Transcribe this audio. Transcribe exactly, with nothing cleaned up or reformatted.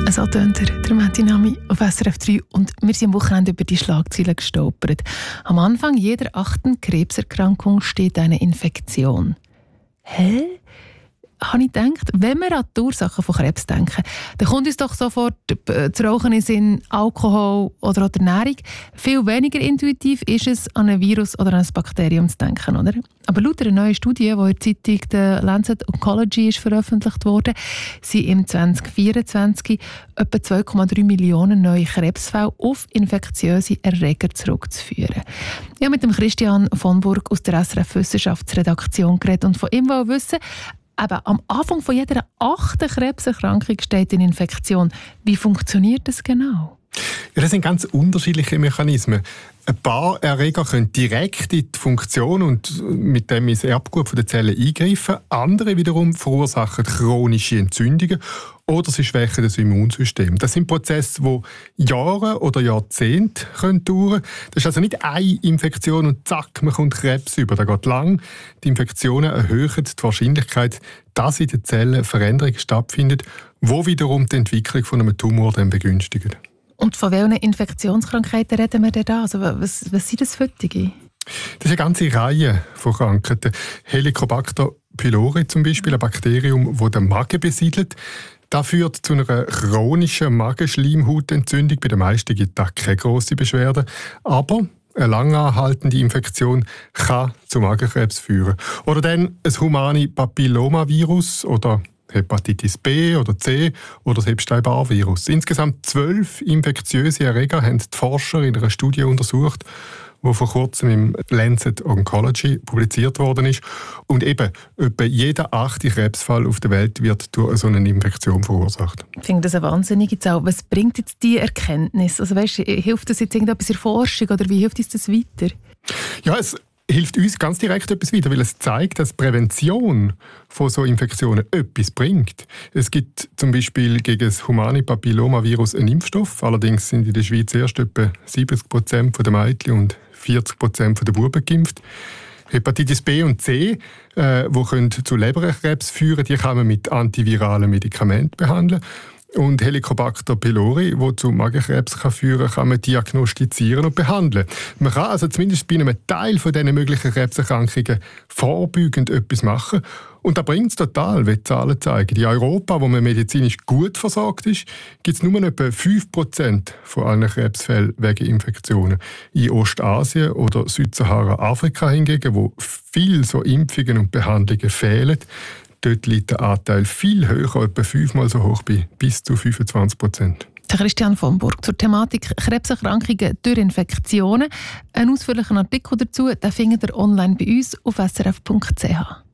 So tönt er, der Matti Nami auf S R F drei. Und wir sind am Wochenende über die Schlagzeilen gestolpert. Am Anfang jeder achten Krebserkrankung steht eine Infektion. Hä? Habe ich gedacht, wenn wir an die Ursachen von Krebs denken, dann kommt uns doch sofort das Rauchen in Sinn, Alkohol oder auch die Ernährung. Viel weniger intuitiv ist es, an ein Virus oder an ein Bakterium zu denken, oder? Aber laut einer neuen Studie, die in der Zeitung The Lancet Oncology ist veröffentlicht wurde, sind im zwanzig vierundzwanzig etwa zwei Komma drei Millionen neue Krebsfälle auf infektiöse Erreger zurückzuführen. Ich habe mit dem Christian von Burg aus der S R F Wissenschaftsredaktion geredet und von ihm wollte wissen, eben, am Anfang von jeder achten Krebserkrankung steht eine Infektion. Wie funktioniert das genau? Ja, das sind ganz unterschiedliche Mechanismen. Ein paar Erreger können direkt in die Funktion und mit dem ins Erbgut der Zellen eingreifen. Andere wiederum verursachen chronische Entzündungen oder sie schwächen das Immunsystem. Das sind Prozesse, die Jahre oder Jahrzehnte dauern können. Das ist also nicht eine Infektion und zack, man kommt Krebs über. Das geht lang. Die Infektionen erhöhen die Wahrscheinlichkeit, dass in den Zellen Veränderungen stattfinden, die wiederum die Entwicklung von einem Tumor dann begünstigen. Und von welchen Infektionskrankheiten reden wir denn da? Also was, was sind das für die? Das ist eine ganze Reihe von Krankheiten. Helicobacter pylori zum Beispiel, ein Bakterium, das den Magen besiedelt. Das führt zu einer chronischen Magenschleimhautentzündung. Bei den meisten gibt es keine grosse Beschwerden. Aber eine langanhaltende Infektion kann zu Magenkrebs führen. Oder dann ein humane Papillomavirus oder Hepatitis B oder C oder das Epstein-Barr-Virus. Insgesamt zwölf infektiöse Erreger haben die Forscher in einer Studie untersucht, die vor kurzem im Lancet Oncology publiziert worden ist. Und eben, etwa jeder achte Krebsfall auf der Welt wird durch so eine Infektion verursacht. Ich finde das eine wahnsinnige Zahl. Was bringt jetzt diese Erkenntnis? Also weißt, hilft das jetzt irgendetwas in der Forschung oder wie hilft uns das weiter? Ja, es hilft uns ganz direkt etwas weiter, weil es zeigt, dass Prävention von so Infektionen etwas bringt. Es gibt zum Beispiel gegen das humane Papillomavirus einen Impfstoff. Allerdings sind in der Schweiz erst etwa siebzig Prozent der Mädchen und vierzig Prozent der Buben geimpft. Hepatitis B und C, äh, die können zu Leberkrebs führen, die kann man mit antiviralen Medikamenten behandeln. Und Helicobacter pylori, die zu Magenkrebs kann führen kann, kann man diagnostizieren und behandeln. Man kann also zumindest bei einem Teil von diesen möglichen Krebserkrankungen vorbeugend etwas machen. Und da bringt es total, wie die Zahlen zeigen. In Europa, wo man medizinisch gut versorgt ist, gibt es nur etwa fünf Prozent von allen Krebsfällen wegen Infektionen. In Ostasien oder Südsahara-Afrika hingegen, wo viel so Impfungen und Behandlungen fehlen, dort liegt der Anteil viel höher, etwa fünfmal so hoch, bei bis zu fünfundzwanzig Prozent. Christian von Burg zur Thematik Krebserkrankungen durch Infektionen. Einen ausführlichen Artikel dazu den findet ihr online bei uns auf s r f punkt c h.